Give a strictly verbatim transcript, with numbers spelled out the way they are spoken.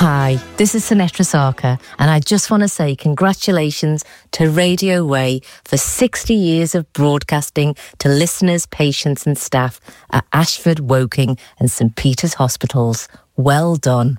Hi, this is Sinetra Sarkar, and I just want to say congratulations to Radio Way for sixty years of broadcasting to listeners, patients and staff at Ashford, Woking and St Peter's Hospitals. Well done.